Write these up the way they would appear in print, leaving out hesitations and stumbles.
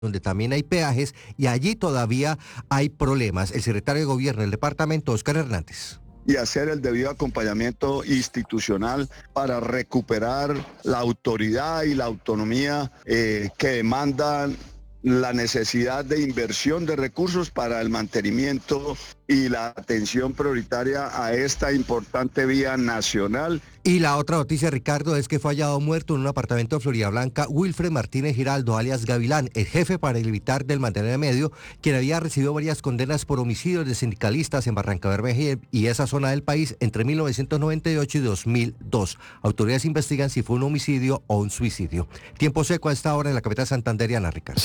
donde también hay peajes, y allí todavía hay problemas. El secretario de Gobierno del departamento, Óscar Hernández. Y hacer el debido acompañamiento institucional para recuperar la autoridad y la autonomía que demandan la necesidad de inversión de recursos para el mantenimiento y la atención prioritaria a esta importante vía nacional. Y la otra noticia, Ricardo, es que fue hallado muerto en un apartamento de Florida Blanca Wilfred Martínez Giraldo, alias Gavilán, el jefe paramilitar del Magdalena Medio, quien había recibido varias condenas por homicidios de sindicalistas en Barrancabermeja y esa zona del país entre 1998 y 2002. Autoridades investigan si fue un homicidio o un suicidio. Tiempo seco a esta hora en la capital santanderiana, Ricardo.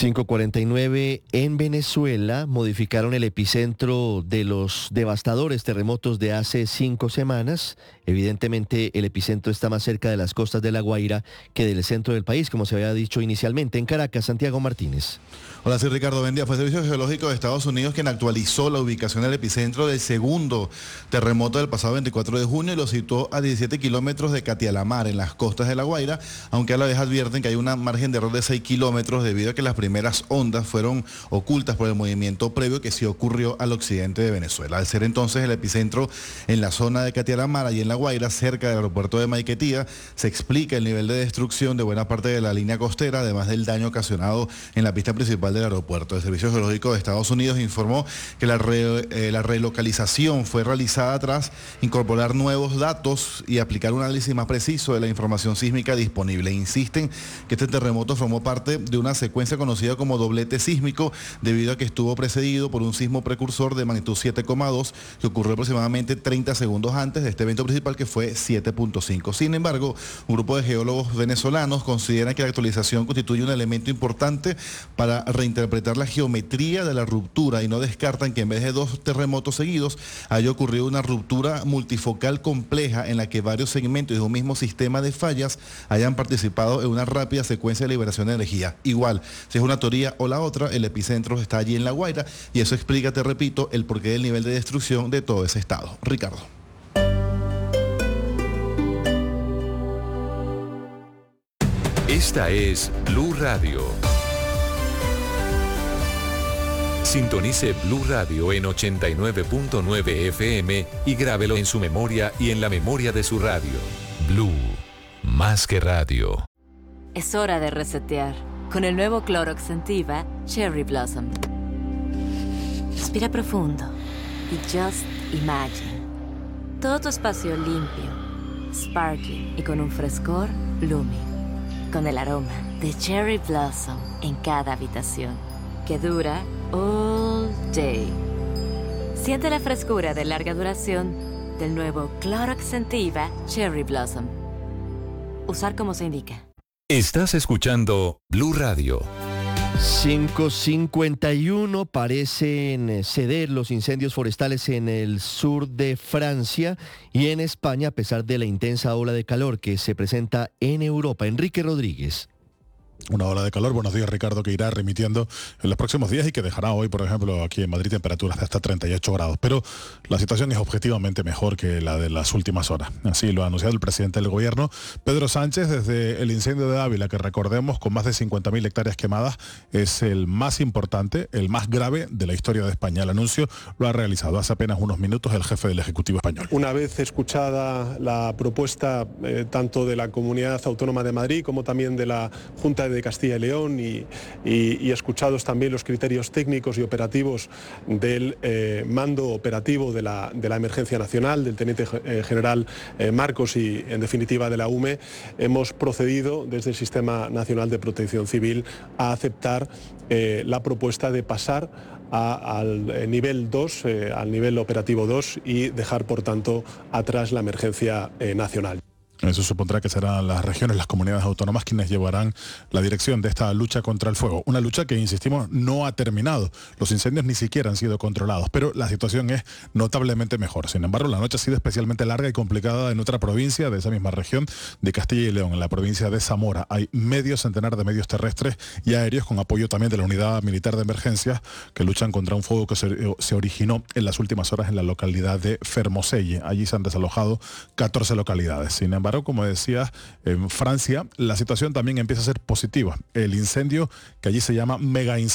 5:49 en Venezuela. Modificaron el epicentro de los devastadores terremotos de hace 5 semanas. Evidentemente, el epicentro está más cerca de las costas de La Guaira que del centro del país, como se había dicho inicialmente. En Caracas, Santiago Martínez. Hola, soy Ricardo Bendía. Fue el Servicio Geológico de Estados Unidos quien actualizó la ubicación del epicentro del segundo terremoto del pasado 24 de junio y lo situó a 17 kilómetros de Catialamar, en las costas de La Guaira, aunque a la vez advierten que hay una margen de error de 6 kilómetros debido a que las primeras ondas fueron ocultas por el movimiento previo que sí ocurrió al occidente de Venezuela. Al ser entonces el epicentro en la zona de Catialamar, allí en La Guaira, cerca del aeropuerto de Maiquetía, se explica el nivel de destrucción de buena parte de la línea costera, además del daño ocasionado en la pista principal del aeropuerto. El Servicio Geológico de Estados Unidos informó que la relocalización fue realizada tras incorporar nuevos datos y aplicar un análisis más preciso de la información sísmica disponible. Insisten que este terremoto formó parte de una secuencia conocida como doblete sísmico, debido a que estuvo precedido por un sismo precursor de magnitud 7,2 que ocurrió aproximadamente 30 segundos antes de este evento principal, que fue 7.5. Sin embargo, un grupo de geólogos venezolanos considera que la actualización constituye un elemento importante para reinterpretar la geometría de la ruptura y no descartan que en vez de 2 terremotos seguidos haya ocurrido una ruptura multifocal compleja en la que varios segmentos de un mismo sistema de fallas hayan participado en una rápida secuencia de liberación de energía. Igual, si es una teoría o la otra, el epicentro está allí en La Guaira y eso explica, te repito, el porqué del nivel de destrucción de todo ese estado. Ricardo. Esta es Blue Radio. Sintonice Blue Radio en 89.9 FM y grábelo en su memoria y en la memoria de su radio. Blue, más que radio. Es hora de resetear con el nuevo Clorox Scentiva Cherry Blossom. Respira profundo y just imagine. Todo tu espacio limpio, sparkling y con un frescor blooming. Con el aroma de Cherry Blossom en cada habitación, que dura all day. Siente la frescura de larga duración del nuevo Clorox Scentiva Cherry Blossom. Usar como se indica. Estás escuchando Blue Radio. 5:51, parecen ceder los incendios forestales en el sur de Francia y en España a pesar de la intensa ola de calor que se presenta en Europa. Enrique Rodríguez. Una ola de calor, buenos días Ricardo, que irá remitiendo en los próximos días y que dejará hoy, por ejemplo, aquí en Madrid temperaturas de hasta 38 grados. Pero la situación es objetivamente mejor que la de las últimas horas. Así lo ha anunciado el presidente del gobierno, Pedro Sánchez, desde el incendio de Ávila, que recordemos, con más de 50.000 hectáreas quemadas, es el más importante, el más grave de la historia de España. El anuncio lo ha realizado hace apenas unos minutos el jefe del Ejecutivo español. Una vez escuchada la propuesta tanto de la Comunidad Autónoma de Madrid como también de la Junta de Castilla y León y escuchados también los criterios técnicos y operativos del mando operativo de la emergencia nacional, del teniente general Marcos y en definitiva de la UME, hemos procedido desde el Sistema Nacional de Protección Civil a aceptar la propuesta de pasar al nivel 2, al nivel operativo 2 y dejar por tanto atrás la emergencia nacional. Eso supondrá que serán las regiones, las comunidades autónomas quienes llevarán la dirección de esta lucha contra el fuego. Una lucha que, insistimos, no ha terminado. Los incendios ni siquiera han sido controlados, pero la situación es notablemente mejor. Sin embargo, la noche ha sido especialmente larga y complicada en otra provincia de esa misma región de Castilla y León, en la provincia de Zamora. Hay medio centenar de medios terrestres y aéreos con apoyo también de la Unidad Militar de Emergencias que luchan contra un fuego que se originó en las últimas horas en la localidad de Fermoselle. Allí se han desalojado 14 localidades. Sin embargo, embargo, como decía, en Francia la situación también empieza a ser positiva. El incendio, que allí se llama mega